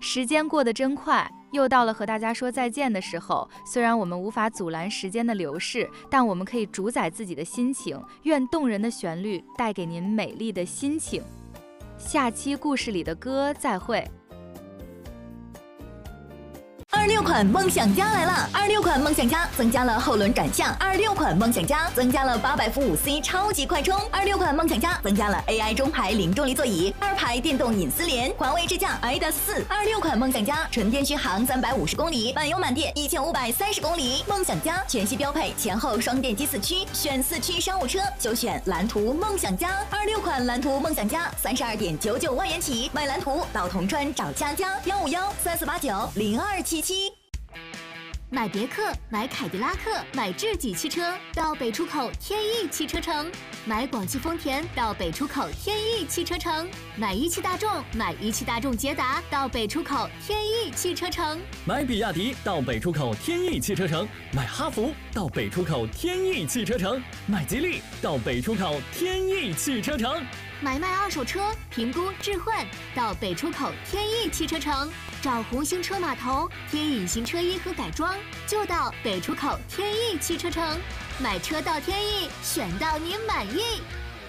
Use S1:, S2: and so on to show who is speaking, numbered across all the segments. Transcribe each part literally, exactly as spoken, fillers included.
S1: 时间过得真快，又到了和大家说再见的时候。虽然我们无法阻拦时间的流逝，但我们可以主宰自己的心情。愿动人的旋律带给您美丽的心情。下期故事里的歌，再会。
S2: 二六款梦想家来了！二六款梦想家增加了后轮转向，二六款梦想家增加了八百伏五 C 超级快充，二六款梦想家增加了 A I 中排零重力座椅，二排电动隐私联，环卫智驾 A D A S 四。二六款梦想家纯电续航三百五十公里，满油满电一千五百三十公里。梦想家全系标配前后双电机四驱，选四驱商务车就选蓝图梦想家。二六款蓝图梦想家三十二点九九万元起，买蓝图到铜川找佳佳幺五幺三四八九零二七七。
S3: 买别克、买凯迪拉克、买智己汽车到北出口天翼汽车城；买广汽丰田到北出口天翼汽车城；买一汽大众、买一汽大众捷达到北出口天翼汽车城；
S4: 买比亚迪到北出口天翼汽车城；买哈弗到北出口天翼汽车城；买吉利到北出口天翼汽车城。
S3: 买卖二手车，评估置换到北出口天翼汽车城，找红星车码头贴隐形车衣和改装，就到北出口天翼汽车城。买车到天翼，选到您满意。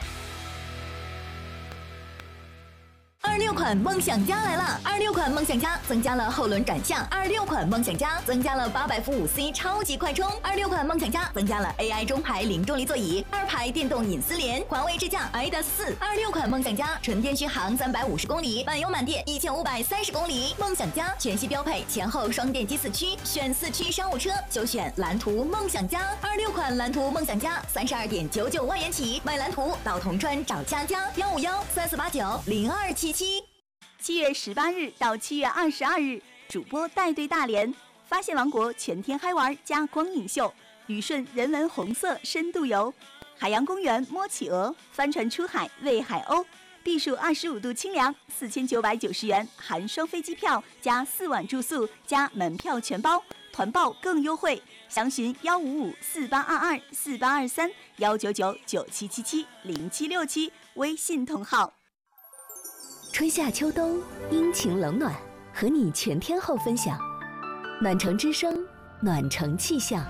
S2: 二六款梦想家来了！二六款梦想家增加了后轮转向，二六款梦想家增加了八百伏五 C 超级快充，二六款梦想家增加了 A I 中排零重力座椅，二排电动隐私联，环卫智驾 A D A S 四。二六款梦想家纯电续航三百五十公里，满油满电一千五百三十公里。梦想家全系标配前后双电机四驱，选四驱商务车就选蓝图梦想家。二六款蓝图梦想家三十二点九九万元起，买蓝图到铜川找佳佳幺五幺三四八九零二七七。
S5: 七月十八日到七月二十二日，主播带队大连发现王国全天嗨玩加光影秀，旅顺人文红色深度游，海洋公园摸企鹅，帆船出海喂海鸥，避暑二十五度清凉，四千九百九十元含双飞机票加四晚住宿加门票全包，团报更优惠，详询幺五五四八二二四八二三幺九九九七七七零七六七微信同号。
S6: 春夏秋冬，阴晴冷暖，和你全天候分享。暖城之声，暖城气象。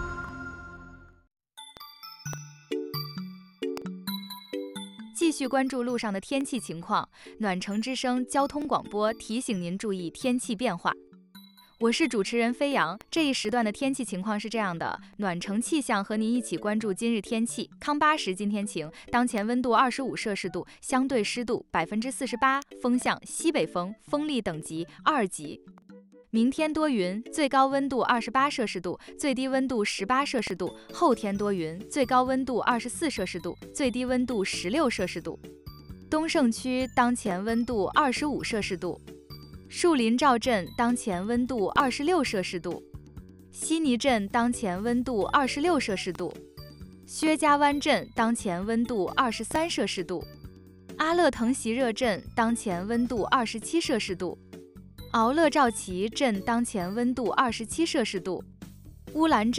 S1: 继续关注路上的天气情况，暖城之声交通广播提醒您注意天气变化。我是主持人飞扬，这一时段的天气情况是这样的：暖城气象和您一起关注今日天气。康巴什今天晴，当前温度二十五摄氏度，相对湿度百分之四十八，风向西北风，风力等级二级。明天多云，最高温度二十八摄氏度，最低温度十八摄氏度。后天多云，最高温度二十四摄氏度，最低温度十六摄氏度。东胜区当前温度二十五摄氏度。树林赵镇当前温度二十六摄氏度，悉尼镇当前温度二十六摄氏度，薛家湾镇当前温度二十三摄氏度，阿勒腾席热镇当前温度二十七摄氏度，敖勒赵旗镇当前温度二十七摄氏度，乌兰镇